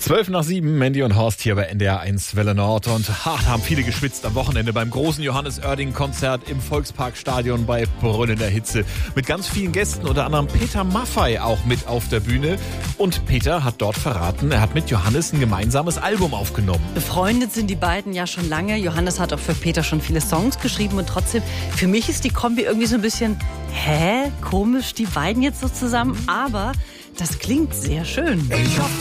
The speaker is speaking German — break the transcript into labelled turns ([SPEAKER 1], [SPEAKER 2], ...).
[SPEAKER 1] 12:07, Mandy und Horst hier bei NDR 1 Welle Nord. Und da haben viele geschwitzt am Wochenende beim großen Johannes Oerding-Konzert im Volksparkstadion bei brüllender Hitze. Mit ganz vielen Gästen, unter anderem Peter Maffay auch mit auf der Bühne. Und Peter hat dort verraten, er hat mit Johannes ein gemeinsames Album aufgenommen.
[SPEAKER 2] Befreundet sind die beiden ja schon lange. Johannes hat auch für Peter schon viele Songs geschrieben. Und trotzdem, für mich ist die Kombi irgendwie so ein bisschen, komisch, die beiden jetzt so zusammen. Aber das klingt sehr schön.
[SPEAKER 3] Ich hoffe,